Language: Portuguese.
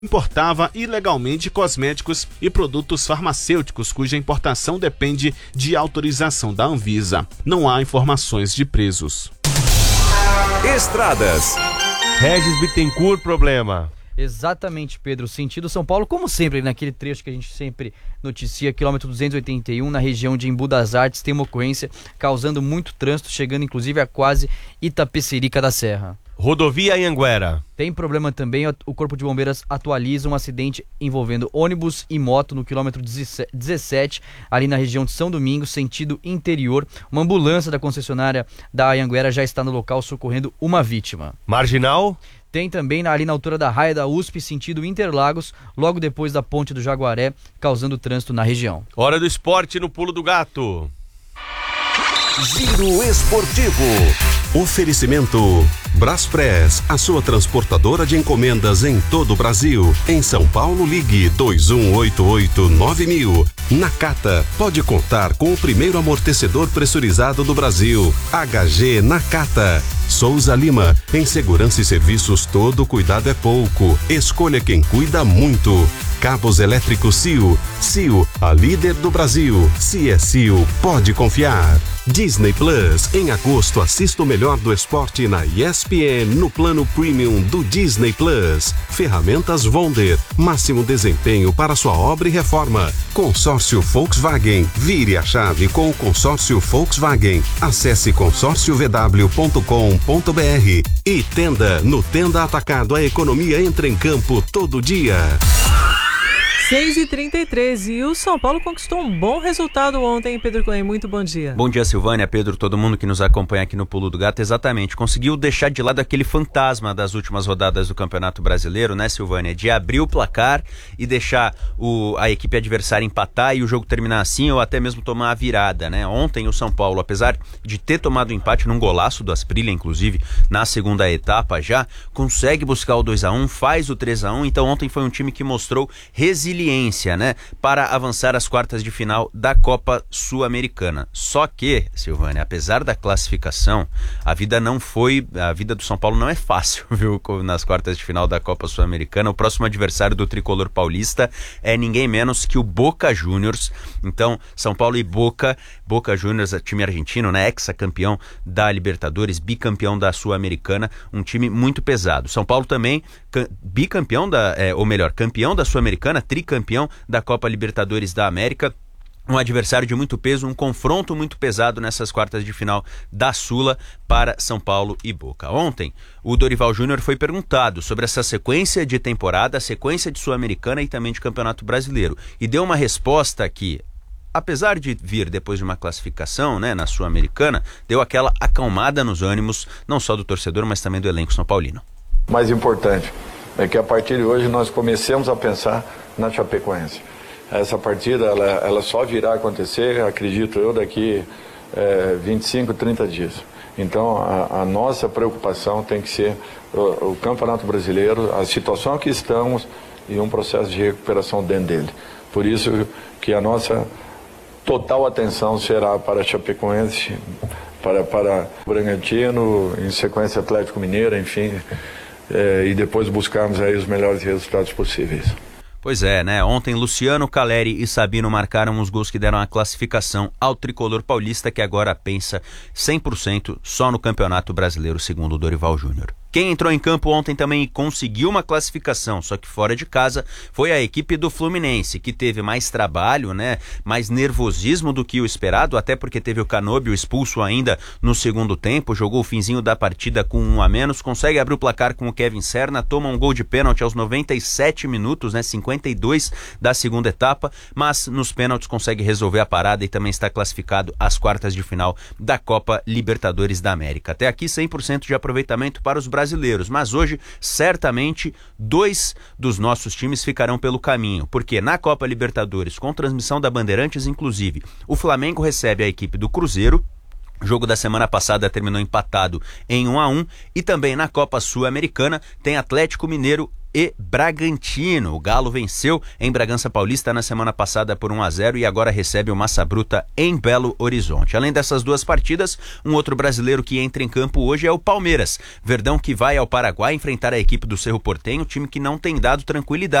importava ilegalmente cosméticos e produtos farmacêuticos cuja importação depende de autorização da Anvisa. Não há informações de presos. Estradas. Regis Bittencourt, problema. Exatamente, Pedro. Sentido São Paulo, como sempre, naquele trecho que a gente sempre noticia, quilômetro 281, na região de Embu das Artes, tem uma ocorrência causando muito trânsito, chegando inclusive a quase Itapecerica da Serra. Rodovia Anhanguera. Tem problema também, o Corpo de Bombeiros atualiza um acidente envolvendo ônibus e moto no quilômetro 17, ali na região de São Domingos, sentido interior. Uma ambulância da concessionária da Anhanguera já está no local socorrendo uma vítima. Marginal? Tem também ali na altura da raia da USP, sentido Interlagos, logo depois da ponte do Jaguaré, causando trânsito na região. Hora do esporte no Pulo do Gato. Giro Esportivo. Oferecimento Braspress, a sua transportadora de encomendas em todo o Brasil. Em São Paulo, ligue 2188-9000. Nakata, pode contar com o primeiro amortecedor pressurizado do Brasil. HG Nakata. Souza Lima, em segurança e serviços todo cuidado é pouco. Escolha quem cuida muito. Cabos elétricos CIO. CIO, a líder do Brasil. Se é CIO, pode confiar. Disney Plus, em agosto assista o melhor do esporte na ESPN no plano premium do Disney Plus. Ferramentas Wonder, máximo desempenho para sua obra e reforma. Consórcio Volkswagen, vire a chave com o consórcio Volkswagen. Acesse consórciovw.com.br. E Tenda, no Tenda Atacado a economia entra em campo todo dia. 6h33 e o São Paulo conquistou um bom resultado ontem, Pedro Cohen. Muito bom dia. Bom dia, Silvânia, Pedro, todo mundo que nos acompanha aqui no Pulo do Gato. Exatamente, conseguiu deixar de lado aquele fantasma das últimas rodadas do Campeonato Brasileiro, né, Silvânia? De abrir o placar e deixar a equipe adversária empatar e o jogo terminar assim ou até mesmo tomar a virada, né? Ontem o São Paulo, apesar de ter tomado o empate num golaço do Asprilla, inclusive, na segunda etapa já, consegue buscar o 2-1, faz o 3-1, então ontem foi um time que mostrou resiliência, né, para avançar às quartas de final da Copa Sul-Americana. Só que, Silvânia, apesar da classificação, a vida do São Paulo não é fácil, viu, nas quartas de final da Copa Sul-Americana. O próximo adversário do tricolor paulista é ninguém menos que o Boca Juniors. Então, São Paulo e Boca Juniors, time argentino, né, ex-campeão da Libertadores, bicampeão da Sul-Americana, um time muito pesado. São Paulo também bicampeão campeão da Sul-Americana, tricampeão da Copa Libertadores da América. Um adversário de muito peso, um confronto muito pesado nessas quartas de final da Sula para São Paulo e Boca. Ontem, o Dorival Júnior foi perguntado sobre essa sequência de temporada, sequência de Sul-Americana e também de Campeonato Brasileiro. E deu uma resposta que, apesar de vir depois de uma classificação, né, na Sul-Americana, deu aquela acalmada nos ânimos, não só do torcedor, mas também do elenco são paulino. Mais importante é que a partir de hoje nós comecemos a pensar na Chapecoense. Essa partida ela só virá a acontecer, acredito eu, daqui 25, 30 dias. Então a nossa preocupação tem que ser o Campeonato Brasileiro, a situação que estamos e um processo de recuperação dentro dele. Por isso que a nossa total atenção será para a Chapecoense, para Bragantino, em sequência Atlético Mineiro, enfim, e depois buscarmos aí os melhores resultados possíveis. Pois é, né? Ontem Luciano, Caleri e Sabino marcaram os gols que deram a classificação ao tricolor paulista, que agora pensa 100% só no Campeonato Brasileiro, segundo o Dorival Júnior. Quem entrou em campo ontem também conseguiu uma classificação, só que fora de casa, foi a equipe do Fluminense, que teve mais trabalho, né? Mais nervosismo do que o esperado, até porque teve o Canóbio expulso ainda no segundo tempo, jogou o finzinho da partida com 1 a menos, consegue abrir o placar com o Kevin Serna, toma um gol de pênalti aos 97 minutos, né? 52 da segunda etapa, mas nos pênaltis consegue resolver a parada e também está classificado às quartas de final da Copa Libertadores da América. Até aqui 100% de aproveitamento para os brasileiros, mas hoje certamente 2 dos nossos times ficarão pelo caminho, porque na Copa Libertadores, com transmissão da Bandeirantes inclusive, o Flamengo recebe a equipe do Cruzeiro. O jogo da semana passada terminou empatado em 1 a 1, e também na Copa Sul-Americana tem Atlético Mineiro e Bragantino. O Galo venceu em Bragança Paulista na semana passada por 1-0 e agora recebe o Massa Bruta em Belo Horizonte. Além dessas duas partidas, um outro brasileiro que entra em campo hoje é o Palmeiras. Verdão que vai ao Paraguai enfrentar a equipe do Cerro Porteño, time que não tem dado tranquilidade